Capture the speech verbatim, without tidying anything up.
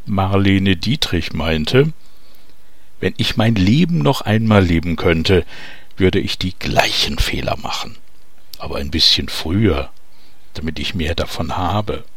Marlene Dietrich meinte: Wenn ich mein Leben noch einmal leben könnte, würde ich die gleichen Fehler machen, aber ein bisschen früher, damit ich mehr davon habe.